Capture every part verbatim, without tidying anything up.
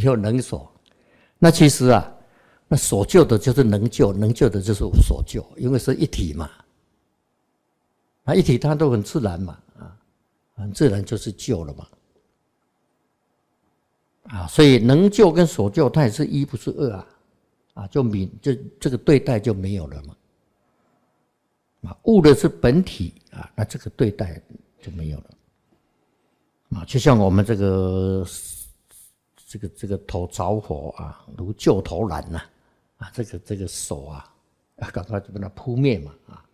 有能所。那其实啊，那所救的就是能救，能救的就是所救，因为是一体嘛。啊，一体它都很自然嘛，啊，很自然就是救了嘛。啊，所以能救跟所救，它也是一不是二啊，啊，就明这这个对待就没有了嘛。啊，悟的是本体啊，那这个对待就没有了。啊，就像我们这个这个这个头着火啊，如救头燃呐，啊，这个这个手啊，啊，赶快就把它扑灭嘛，啊，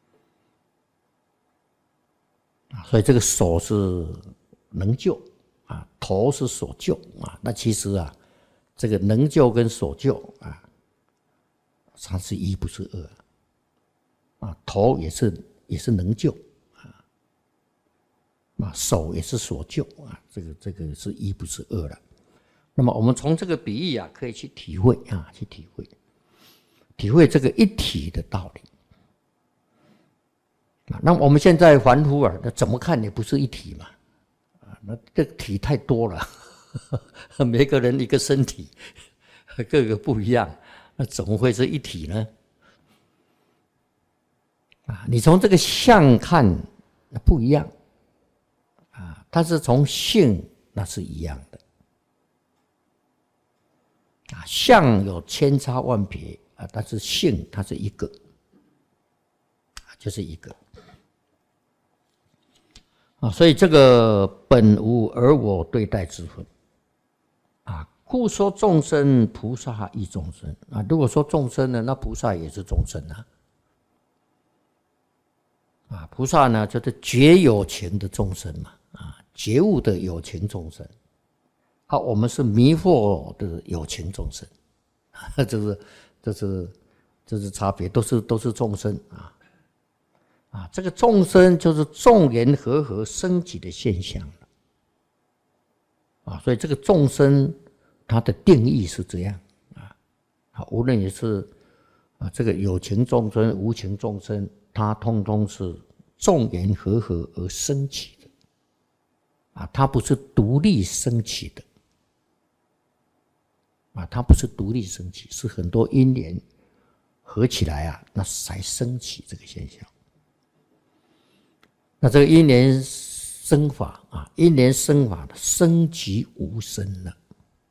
啊，所以这个手是能救啊，头是所救啊。那其实啊，这个能救跟所救啊，它是一不是二啊，头也是也是能救。啊，手也是所救啊，这个这个是一不是二了。那么我们从这个比喻啊，可以去体会啊，去体会，体会这个一体的道理。啊，那我们现在凡夫啊，那怎么看也不是一体嘛，啊，那这个体太多了，每个人一个身体，各个不一样，那怎么会是一体呢？啊，你从这个相看，那不一样。啊，但是从性那是一样的啊，相有千差万别啊，但是性它是一个，就是一个啊，所以这个本无而我对待之分啊，故说众生菩萨亦众生啊。如果说众生呢，那菩萨也是众生啊。啊，菩萨呢，就是觉有情的众生嘛，啊，觉悟的有情众生。啊，我们是迷惑的有情众生，这是这是这是差别，都是都是众生啊啊，这个众生就是众缘和合升起的现象啊，所以这个众生它的定义是这样啊，啊，无论也是啊这个有情众生、无情众生，它通通是众缘和合而升起的啊，它不是独立升起的。啊，它不是独立升起，是很多因缘合起来啊，那才升起这个现象。那这个因缘生法啊，因缘生法生即无生了。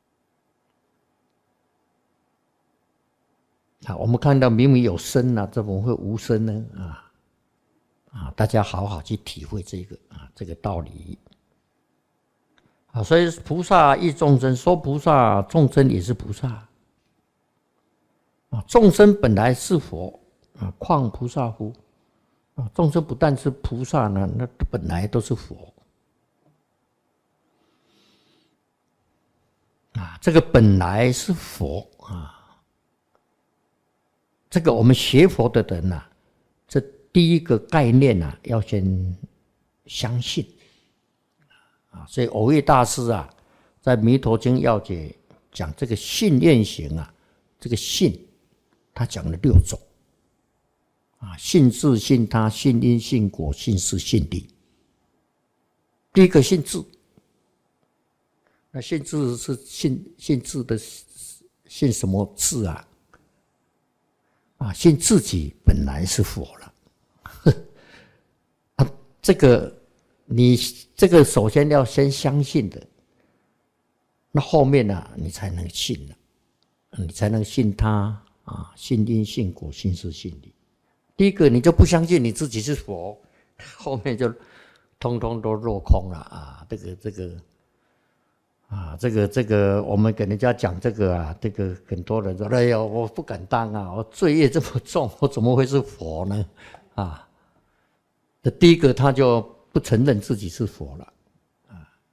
啊，我们看到明明有生啊，怎么会无生呢？啊啊，大家好好去体会这个啊这个道理。啊，所以菩萨亦众生，说菩萨众生也是菩萨啊。众生本来是佛啊，况菩萨乎？啊，众生不但是菩萨呢，那本来都是佛啊。这个本来是佛啊，这个我们学佛的人呐，这第一个概念呐，要先相信。啊，所以蕅益大师啊，在《弥陀经要解》讲这个信愿行啊，这个信，他讲了六种啊，信自信他、信因信果、信事信力。第一个信自，那信自是信信自的信什么自啊？啊，信自己本来是佛了。啊，这个。你这个首先要先相信的，那后面呢、啊，你才能信了，你才能信他啊，信因信果信事信力。第一个你就不相信你自己是佛，后面就通通都落空了啊！这个这个啊，这个这个，我们给人家讲这个啊，这个很多人说：“哎呀，我不敢当啊，我罪业这么重，我怎么会是佛呢？”啊，这第一个他就不承认自己是佛了，啊，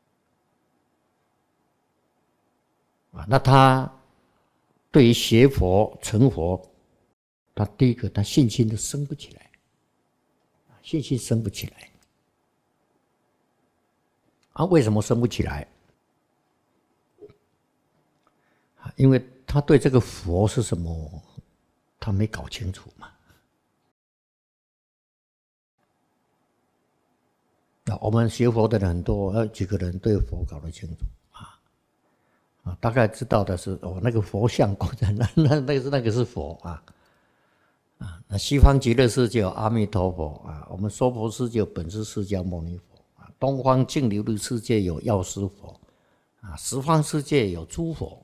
啊，那他对于学佛成佛，他第一个他信心都升不起来，信心升不起来，啊，为什么升不起来？因为他对这个佛是什么，他没搞清楚嘛。啊，我们学佛的人很多，有几个人对佛搞得清楚啊？ 啊，大概知道的是哦，那个佛像供在那，那那个是那个是佛啊啊。那西方极乐世界有阿弥陀佛啊，我们娑婆世界有本师释迦牟尼佛啊，东方净琉璃世界有药师佛啊，十方世界有诸佛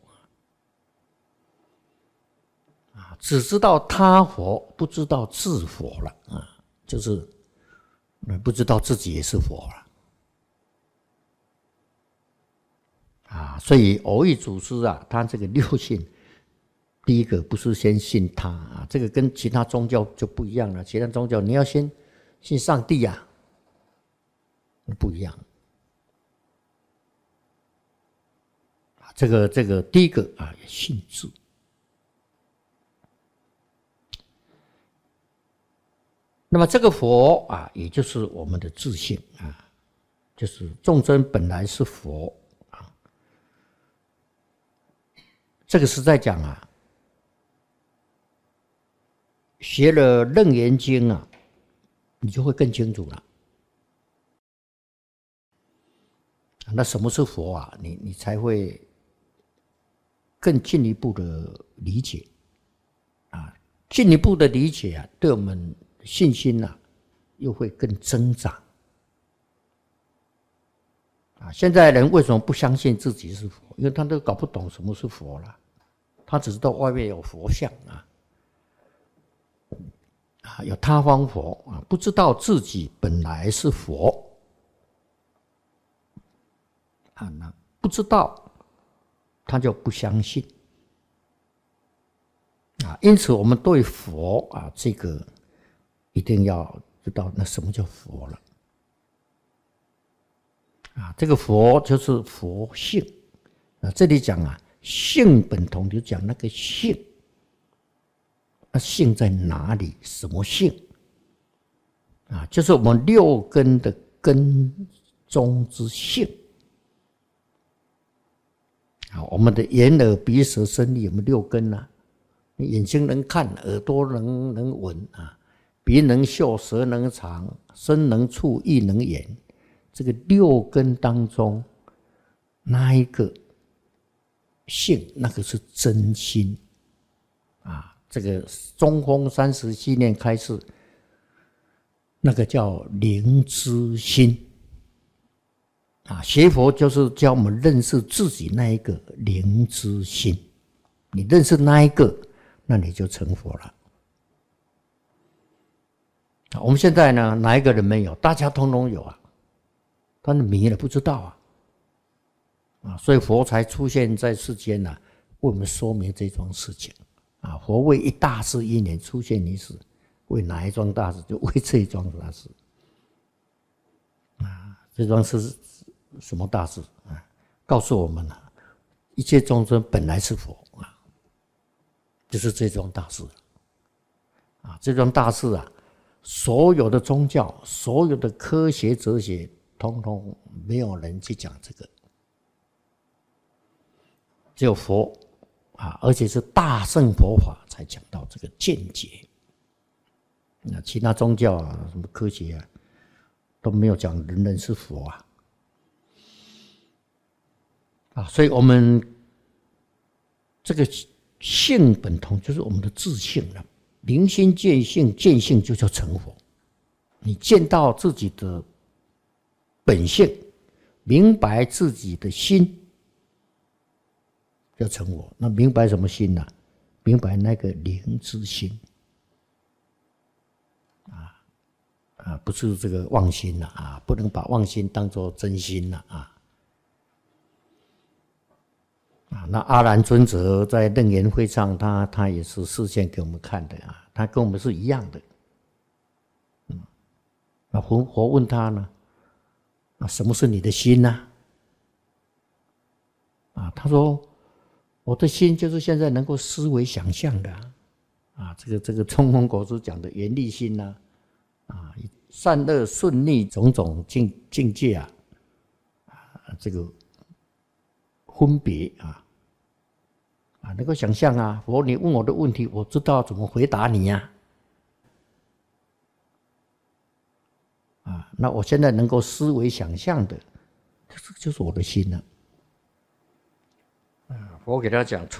啊，只知道他佛，不知道自佛了啊，就是不知道自己也是佛了。啊，所以蕅益祖师啊，他这个六信，第一个不是先信他啊，这个跟其他宗教就不一样了。其他宗教你要先信上帝啊，不一样。啊，这个这个第一个啊，信自。那么这个佛啊，也就是我们的自性啊，就是众生本来是佛。这个是在讲啊，学了《楞严经》啊，你就会更清楚了。那什么是佛啊？你你才会更进一步的理解啊，进一步的理解啊，对我们信心啊，又会更增长啊。现在人为什么不相信自己是佛？因为他都搞不懂什么是佛了。他只知道外面有佛像啊，啊有他方佛啊，不知道自己本来是佛啊，那不知道他就不相信啊。因此，我们对佛啊这个一定要知道，那什么叫佛了啊？这个佛就是佛性啊。这里讲啊。性本同，就讲那个性，那性在哪里？什么性？啊，就是我们六根的根中之性。啊，我们的眼耳鼻舌身意，我们六根啊，你眼睛能看，耳朵能能闻啊，鼻能嗅，舌能尝，身能触，意能言。这个六根当中，那一个？性那个是真心啊，这个中风三十七年开始，那个叫灵知心啊。学佛就是教我们认识自己那一个灵知心，你认识那一个，那你就成佛了。我们现在呢，哪一个人没有？大家通通有啊，但是迷了不知道啊。啊，所以佛才出现在世间啊，为我们说明这桩事情啊。佛为一大事一年出现一次，为哪一桩大事？就为这一桩大事啊。这桩事是什么大事啊？告诉我们啊，一切众生本来是佛啊，就是这桩大事啊。这桩大事啊，所有的宗教、所有的科学、哲学，通通没有人去讲这个。只有佛啊，而且是大乘佛法才讲到这个见解。那其他宗教啊，什么科学啊，都没有讲人人是佛啊。啊，所以我们这个性本同，就是我们的自性了。明心见性，见性就叫成佛。你见到自己的本性，明白自己的心。要成佛，那明白什么心呢、啊？明白那个灵知心啊啊，不是这个妄心了 啊, 啊，不能把妄心当作真心了 啊啊。那阿难尊者在楞严会上，他他也是示现给我们看的啊，他跟我们是一样的。嗯，那佛佛问他呢，啊，什么是你的心呢、啊？啊，他说。我的心就是现在能够思维想象的啊，啊这个这个冲锋国师讲的缘力心呐、啊，啊善恶顺逆种种境境界啊，啊这个分别啊，啊能够想象啊，佛你问我的问题，我知道怎么回答你呀、啊，啊那我现在能够思维想象的，这就是我的心了、啊。 佛给他讲